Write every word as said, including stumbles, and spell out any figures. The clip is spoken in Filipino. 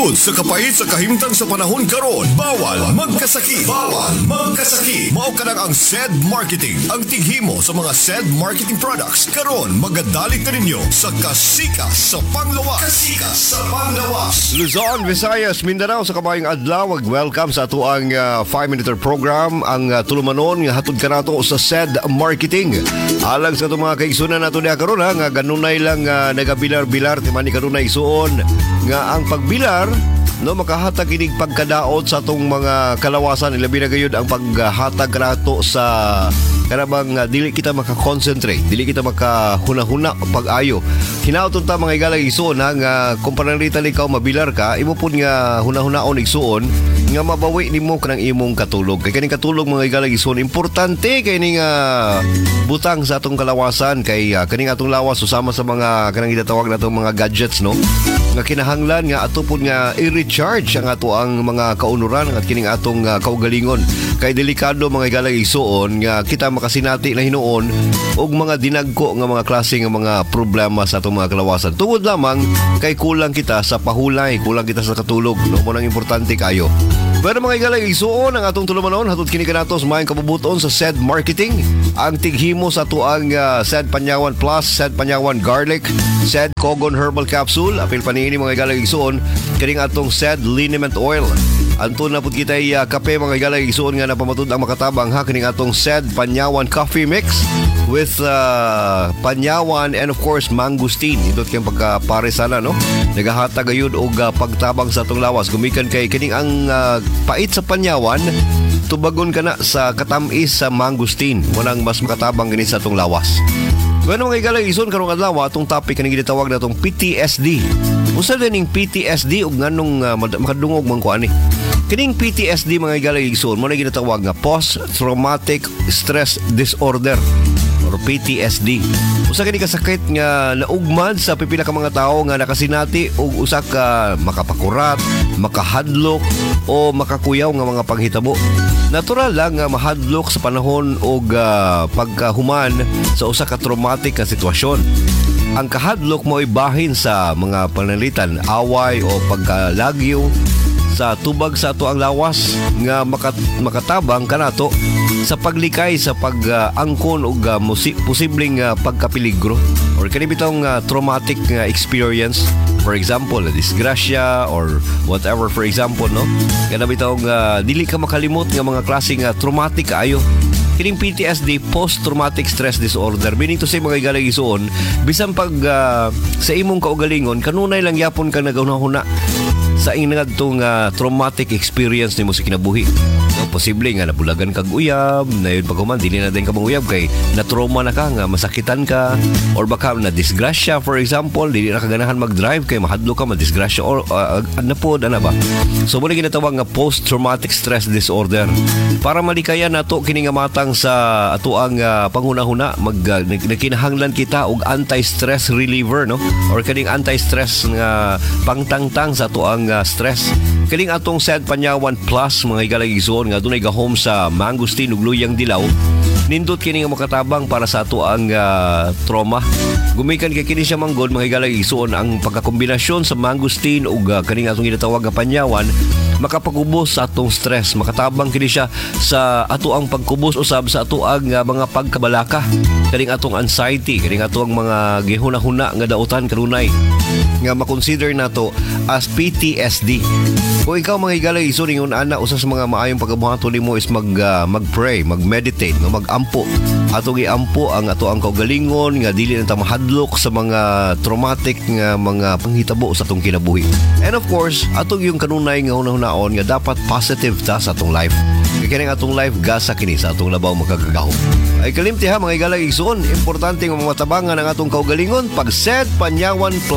Tungod sa kapait sa kahimtang sa panahon karon, bawal magkasakit. Bawal magkasakit. Mao ka ang S E D Marketing, ang tighimo sa mga S E D marketing products. Karon magadalit na ninyo sa kasika sa panglawas. Kasika sa panglawas. Luzon, Visayas, Mindanao sa kabayong adlaw. Welcome sa ato ang five minute program, ang uh, tulumanon nga hatod ka nato sa S E D Marketing. Alang sa itong mga kaigsunan nato niya karon ha, nga ganunay lang uh, nagabilar-bilar timani kanunay isuon nga ang pagbilar no makahatag inig pagkadaot sa atong mga kalawasan, ilabi na gayud ang paghatag nato sa karabang uh, dili kita maka-concentrate, dili kita makahuna-huna pag-ayo. Hinaot ta mga igalang igsuon ha, nga kung pananglitan ikaw mabilar ka, imo pud nga huna-hunaon igsuon nga mabawi nimo kanang imong katulog. Kay kaning katulog mga igalang igsuon importante kay ning uh, butang sa atong kalawasan, kay uh, kaning atong lawas usama sa mga kanang gitatawag natong mga gadgets no nga kinahanglan nga ato pud nga i-recharge ang ato ang mga kaunuran at kining atong uh, kaugalingon. Kay delikado mga igalang igsuon nga kita makasinati na hinuon og mga dinagko nga mga klase nga mga problema sa atong mga kalawasan. Tungod lamang kay kulang kita sa pahulay, kulang kita sa katulog. No mo nang importante kayo. Pero mga igalang igsuon ang atong tulumanon hatod kini kanatos maayong kabubuton sa S E D Marketing, ang tighimo sa ato ang uh, S E D Panyawan Plus, S E D Panyawan Garlic, S E D Kogon Herbal Capsule, apil panini mga igalang igsuon kining atong S E D Liniment Oil. Anton na pud kitay uh, kape mga igalang igsuon nga napamatud ang makatabang ha kining atong S E D Panyawan Coffee Mix with uh, Panyawan and of course mangosteen. Ito kayong pagkapare sana no. Nagahatag gayud og uh, pagtabang sa atong lawas gumikan kay kining ang uh, pait sa Panyawan tubagon kana sa katamis sa mangosteen. Munang mas makatabang gani sa atong lawas. Bueno mga igalang igsuon karong adlaw atong topic kaning gitawag natong P T S D. Usa dining P T S D ug nganong uh, makadungog man ko ani. Kining P T S D mga igalang igsuon mo na ginatawag nga post traumatic stress disorder or P T S D. Usa kini kasakit nga naugmad sa pipila ka mga tawo nga nakasinati og usa ka makapakurat, makahadlok o makakuyaw nga mga panghitabo. Natural lang nga mahadlok sa panahon og uh, pagkahuman sa usa ka traumatic ka sitwasyon. Ang kahadlok mo ay bahin sa mga panalitan, away o pagkalagyo sa tubag sa ato ang lawas nga makat, makatabang kanato sa paglikay sa pag-angkon uh, og uh, musi, posibleng uh, pagkapeligro or kanibitong uh, traumatic uh, experience, for example a disgrasya or whatever, for example no kanibitong uh, dili ka makalimot nga mga klaseng uh, traumatic ayo. Kining P T S D, post-traumatic stress disorder, meaning to say mga igalang igsuon bisan pag uh, sa imong kaugalingon kanunay lang yapon ka nagahuna-huna sa inadtong uh, traumatic experience nimo sa kinabuhi. So, posible nga nabulagan kag uyab, na yun paghuman dili na din ka manguyab kay na-trauma na ka nga masakitan ka or baka na disgrasya, for example, dili na kaganahan mag-drive kay mahadlo ka madisgrasya or uh, ano po ana ba. So mo ginatawag nga post-traumatic stress disorder. Para malikayan nato kini nga matang sa ato ang uh, panghunahuna mag uh, nakinahanglan kita og anti-stress reliever no or kaning anti-stress nga pangtangtang sa ato ang uh, stress. Kining atong S E D Panyawan Plus mga igalang igsuon nga dunay gahom sa mangosteen ug luyang dilaw. Nindot kini nga makatabang para sa ato ang uh, trauma. Gumikan kay kini siya manggod mga igalang igsuon ang pagkakombinasyon sa mangosteen ug uh, kaning atong ginatawag nga panyawan makapagubos sa atong stress. Makatabang kini siya sa ato ang pagkubos usab sa ato ang uh, mga pagkabalaka, kaning atong anxiety, kaning atong mga gihuna-huna nga dautan kanunay nga makonsider nato as P T S D. Kung ikaw mga igalang igsuon ingon ana usa sa mga maayong pagkabuhaton nimo is mag uh, mag-pray, mag-meditate, no mag-ampo. Ato giampo ang ato ang kaugalingon nga dili na ta mahadlok sa mga traumatic nga mga panghitabo sa atong kinabuhi. And of course, ato yung kanunay nga hunahuna nga dapat positive ta sa atong life. Kaya kining atong life gasa kini sa atong labaw magkagahom. Ay kalimti ha mga igalang igsuon, importante nga matabangan ang atong kaugalingon pag S E D Panyawan Plus.